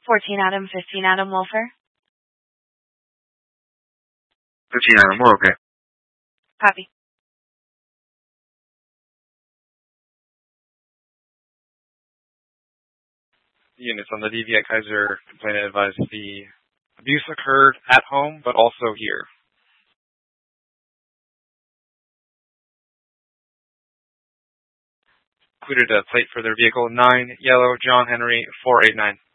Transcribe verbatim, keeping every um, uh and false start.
fourteen Adam, fifteen Adam, Wolfer. fifteen Adam, we're okay. Copy. Units on the D V at Kaiser, complainant advised the abuse occurred at home, but also here. Included a plate for their vehicle, nine, yellow, John Henry, four eight nine.